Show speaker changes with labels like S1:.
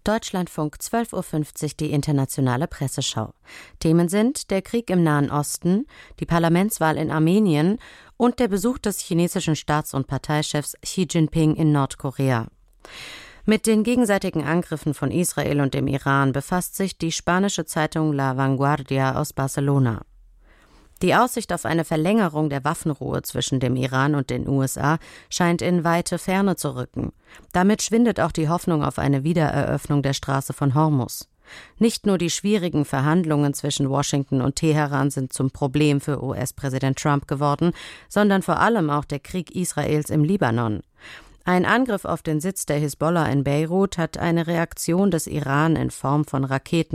S1: Deutschlandfunk 12.50 Uhr, die internationale Presseschau. Themen sind der Krieg im Nahen Osten, die Parlamentswahl in Armenien und der Besuch des chinesischen Staats- und Parteichefs Xi Jinping in Nordkorea. Mit den gegenseitigen Angriffen von Israel und dem Iran befasst sich die spanische Zeitung La Vanguardia aus Barcelona. Die Aussicht auf eine Verlängerung der Waffenruhe zwischen dem Iran und den USA scheint in weite Ferne zu rücken. Damit schwindet auch die Hoffnung auf eine Wiedereröffnung der Straße von Hormuz. Nicht nur die schwierigen Verhandlungen zwischen Washington und Teheran sind zum Problem für US-Präsident Trump geworden, sondern vor allem auch der Krieg Israels im Libanon. Ein Angriff auf den Sitz der Hisbollah in Beirut hat eine Reaktion des Iran in Form von Raketen